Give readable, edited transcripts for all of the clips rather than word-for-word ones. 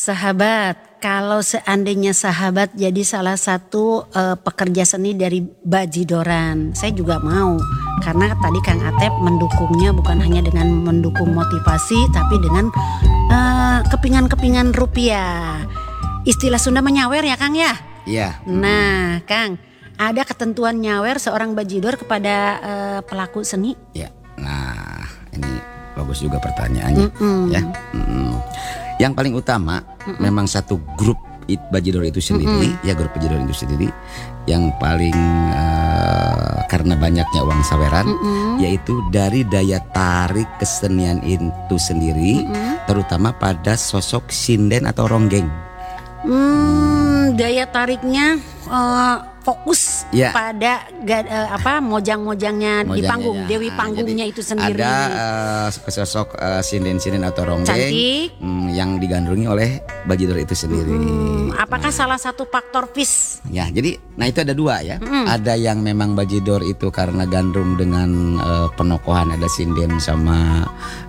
Sahabat, kalau seandainya sahabat jadi salah satu pekerja seni dari bajidoran, saya juga mau. Karena tadi Kang Atep mendukungnya bukan hanya dengan mendukung motivasi, tapi dengan kepingan-kepingan rupiah. Istilah Sunda menyawer ya Kang ya? Iya. Nah Kang, ada ketentuan nyawer seorang bajidor kepada pelaku seni? Ya. Nah ini bagus juga pertanyaannya. Ya. Yang paling utama memang satu grup bajidor itu sendiri, ya grup bajidor itu sendiri yang paling karena banyaknya uang saweran, yaitu dari daya tarik kesenian itu sendiri, terutama pada sosok sinden atau ronggeng. Daya tariknya fokus pada mojang-mojangnya di panggung, Dewi panggungnya itu sendiri. Ada sosok sinden-sinden atau ronggeng cantik yang digandrungi oleh bajidor itu sendiri. Apakah salah satu faktor vis? Ya, jadi itu ada dua ya. Ada yang memang bajidor itu karena gandrung dengan penokohan, ada sinden sama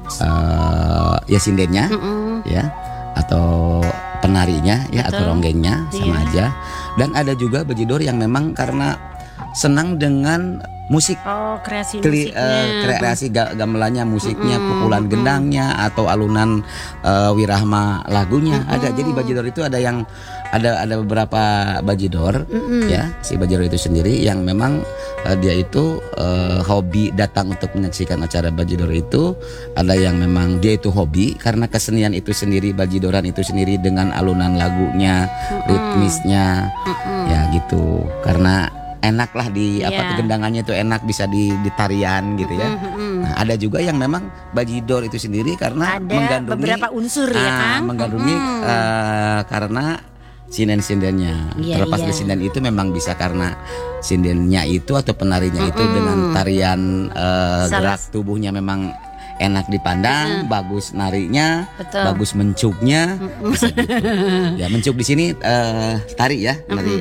sindennya, ya, atau penarinya ya. Betul. Atau ronggengnya sama aja. Dan ada juga bajidor yang memang karena senang dengan musik, kreasi musiknya, kreasi gamelannya, musiknya, pukulan gendangnya atau alunan wirahma lagunya. Ada. Jadi bajidor itu ada yang ada beberapa bajidor ya, si bajidor itu sendiri yang memang dia itu hobi datang untuk menyaksikan acara bajidor itu. Ada yang memang dia itu hobi karena kesenian itu sendiri, bajidoran itu sendiri dengan alunan lagunya, ritmisnya, ya gitu. Karena enak lah gendangannya itu enak, bisa di tarian gitu ya. Nah, ada juga yang memang bajidor itu sendiri karena ada menggandrungi beberapa unsur ya kan, menggandrungi karena sinden-sindennya. Terlepas dari sinden itu memang bisa karena sindennya itu atau penarinya itu dengan tarian gerak tubuhnya memang enak dipandang, bagus narinya, bagus mencuknya, bisa gitu. Ya, mencuk di sini tari ya, nari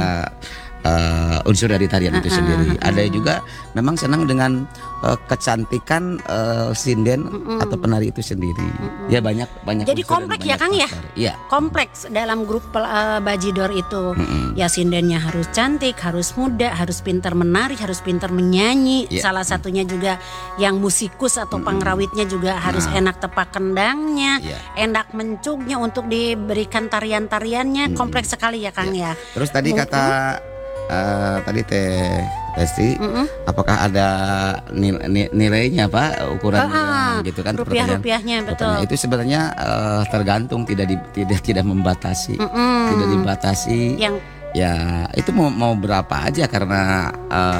unsur dari tarian itu sendiri. Ada juga memang senang dengan kecantikan sinden atau penari itu sendiri. Ya banyak. Jadi kompleks ya Kang ya? Iya. Kompleks dalam grup bajidor itu. Ya sindennya harus cantik, harus muda, harus pintar menari, harus pintar menyanyi. Salah satunya juga yang musikus atau pangrawitnya juga harus enak tepak kendangnya, enak mencuknya untuk diberikan tarian-tariannya. Kompleks sekali ya Kang ya. Terus tadi kata tadi Teh Lesti, apakah ada nilainya Pak, ukurannya gitu kan? Rupiahnya betul. Itu sebenarnya tergantung, tidak membatasi, tidak dibatasi. Ya itu mau berapa aja karena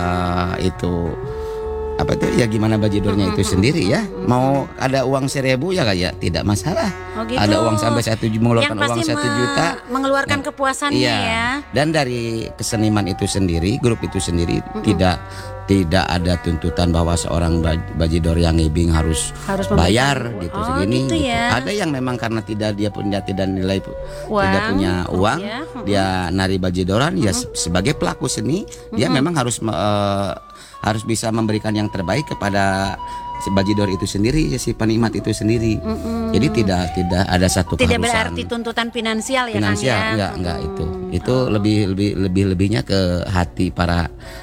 itu apa itu ya, gimana bajidornya itu sendiri ya. Mau ada uang 1.000 ya kayak tidak masalah. Gitu. Ada uang sampai 1 juta, mengeluarkan uang 1 juta, mengeluarkan kepuasannya ya. Dan dari keseniman itu sendiri, grup itu sendiri tidak ada tuntutan bahwa seorang bajidor yang ngibing harus bayar gitu segini. Gitu. Ada yang memang karena dia tidak nilai tidak punya uang, dia nari bajidoran ya sebagai pelaku seni, dia memang harus bisa memberikan yang terbaik kepada si bajidor itu sendiri, si penikmat itu sendiri. Jadi tidak ada satu keharusan. Tidak berarti tuntutan finansial ya Kang ya. Enggak itu. Itu lebihnya ke hati para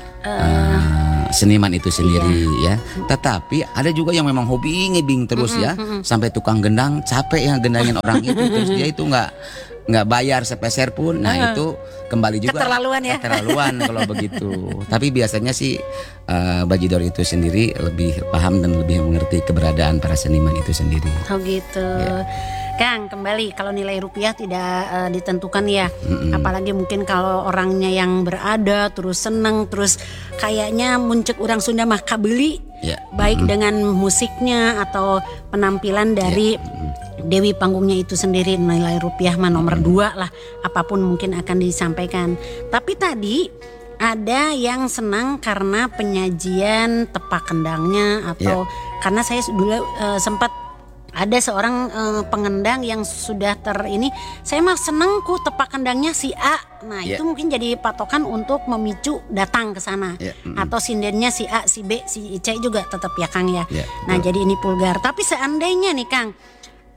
seniman itu sendiri ya. Tetapi ada juga yang memang hobi ngibing terus ya, sampai tukang gendang capek ya gendangin orang itu, terus dia itu nggak bayar sepeser pun. Nah itu kembali juga keterlaluan kalau begitu. Tapi biasanya sih bajidor itu sendiri lebih paham dan lebih mengerti keberadaan para seniman itu sendiri. Oh gitu ya. Kang, kembali kalau nilai rupiah tidak ditentukan ya, apalagi mungkin kalau orangnya yang berada terus seneng, terus kayaknya muncul orang Sunda mah kabeli, baik dengan musiknya atau penampilan dari Dewi panggungnya itu sendiri, nilai rupiah mah nomor 2 lah, apapun mungkin akan disampaikan. Tapi tadi ada yang senang karena penyajian tepak kendangnya atau karena saya dulu sempat ada seorang pengendang yang sudah saya mah seneng ku tepak kendangnya si A. Nah itu mungkin jadi patokan untuk memicu datang ke sana. Atau sindennya si A, si B, si C juga tetap ya Kang ya. Nah jadi ini pulgar. Tapi seandainya nih Kang,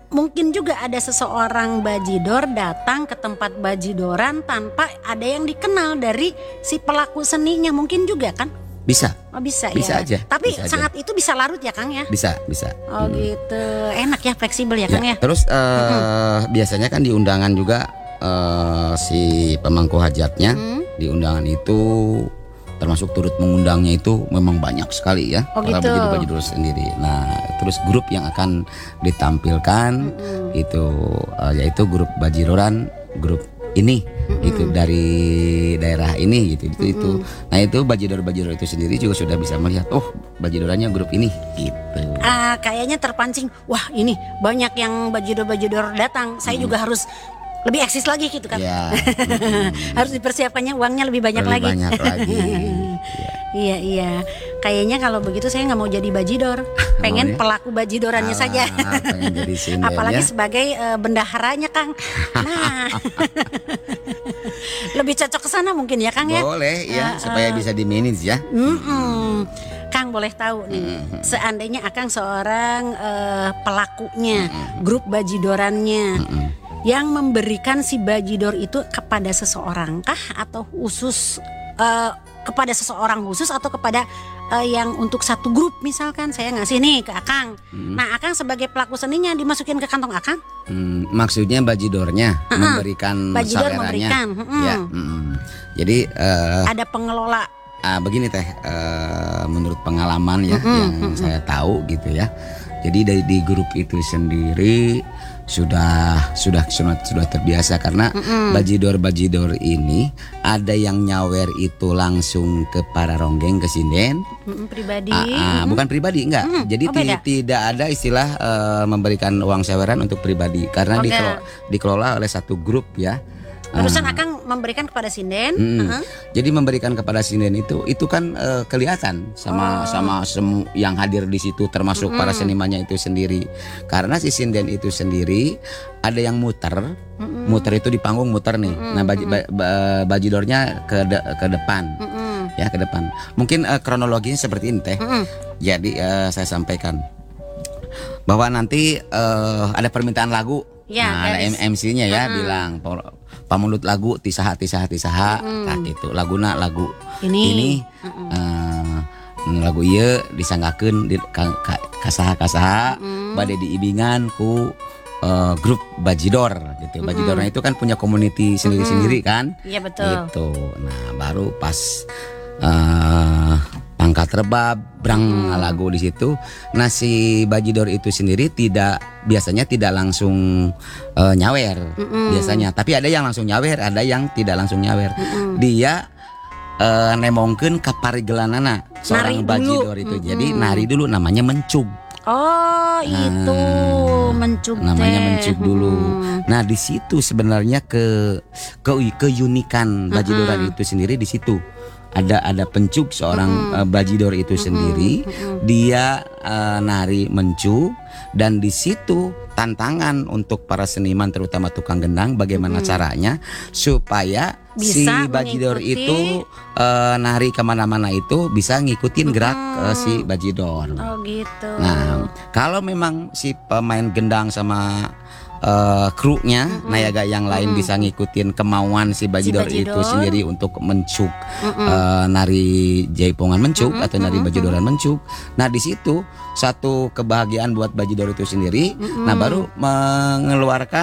mungkin juga ada seseorang bajidor datang ke tempat bajidoran tanpa ada yang dikenal dari si pelaku seninya, mungkin juga kan? Bisa. Oh bisa Bisa ya. aja, Tapi bisa aja. saat itu bisa larut ya Kang ya? Bisa. Oh gitu. Enak ya, fleksibel ya Ya, Kang ya? terus biasanya kan di undangan juga si pemangku hajatnya di undangan itu termasuk turut mengundangnya itu memang banyak sekali ya, Oh, para gitu. bajidor sendiri. Nah, terus grup yang akan ditampilkan itu yaitu grup bajidoran grup ini gitu dari daerah ini gitu itu. Nah, itu bajidor-bajidor itu sendiri juga sudah bisa melihat, oh, bajidorannya grup ini gitu. Kayaknya terpancing, wah ini banyak yang bajidor-bajidor datang, saya juga harus lebih eksis lagi gitu kan? Ya. Harus dipersiapkannya uangnya lebih banyak Lebih lagi. banyak lagi. Iya. Kayaknya kalau begitu saya nggak mau jadi bajidor, pengen Maunya? pelaku bajidorannya saja. Pengen jadi sinden Apalagi ya. sebagai bendaharanya Kang. Nah, lebih cocok ke sana mungkin ya Kang ya. Boleh ya, supaya bisa di manage ya. Kang boleh tahu nih, seandainya Akang seorang pelakunya, grup bajidorannya, yang memberikan si bajidor itu kepada seseorang kah atau khusus kepada seseorang khusus atau kepada yang untuk satu grup, misalkan saya ngasih nih ke Akang. Nah Akang sebagai pelaku seninya dimasukin ke kantong Akang. Maksudnya bajidornya memberikan Bajidor sawerannya. memberikan, Ya, jadi Ada pengelola. begini teh, menurut pengalaman ya yang saya tahu gitu ya. Jadi di grup itu sendiri sudah terbiasa karena bajidor ini ada yang nyawer itu langsung ke para ronggeng, ke sinden. Pribadi. Bukan pribadi, enggak. Jadi beda. tidak ada istilah memberikan uang saweran untuk pribadi karena Oke. dikelola oleh satu grup ya. Urusan Akang memberikan kepada sinden. Jadi memberikan kepada sinden itu kan kelihatan sama semua yang hadir di situ termasuk para senimannya itu sendiri. Karena si sinden itu sendiri ada yang muter itu di panggung muter nih. Nah bajidornya ke depan. Ya ke depan. Mungkin kronologinya seperti ini teh. Jadi saya sampaikan bahwa nanti ada permintaan lagu. Ya, Nah, ada MC-nya ya bilang pamulut lagu tisaha nah gitu laguna lagu ini lagu ieu disanggakeun kasaha bade diibingan ku grup bajidor gitu. Bajidornya itu kan punya community sendiri-sendiri kan. Iya betul. Gitu. Nah, baru pas pangkat rebab brang lagu di situ. Nah, si bajidor itu sendiri biasanya tidak langsung nyawer biasanya, tapi ada yang langsung nyawer, ada yang tidak langsung nyawer. Dia nemongkeun ka parigelanana seorang Nari bajidor dulu. itu. Jadi nari dulu namanya mencug. Oh itu mencug Namanya teh. mencug dulu. Nah, di situ sebenarnya keunikan bajidoran itu sendiri di situ. Ada pencug seorang bajidor itu sendiri, dia nari mencug, dan di situ tantangan untuk para seniman terutama tukang gendang bagaimana caranya supaya si Bisa bajidor mengikuti. itu nari kemana-mana itu bisa ngikutin gerak si bajidor. Oh gitu. Nah, kalau memang si pemain gendang sama krunya nayaga yang lain bisa ngikutin kemauan si bajidor itu bajidor. sendiri untuk mencuk nari jaipongan mencuk atau nari bajidoran mencuk. Nah, di situ satu kebahagiaan buat bajidor itu sendiri. Nah, baru mengeluarkan